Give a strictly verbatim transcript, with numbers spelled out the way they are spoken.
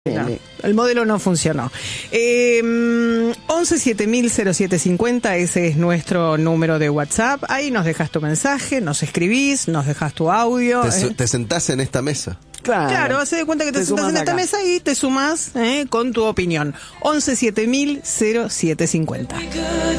No, el modelo no funcionó. Eh, once siete mil cero siete cincuenta, ese es nuestro número de WhatsApp. Ahí nos dejas tu mensaje, nos escribís, nos dejas tu audio. Te, eh. te sentás en esta mesa. Claro, claro, hace de cuenta que te, te sentás en esta acá. mesa y te sumás eh, con tu opinión. once siete mil cero siete cincuenta.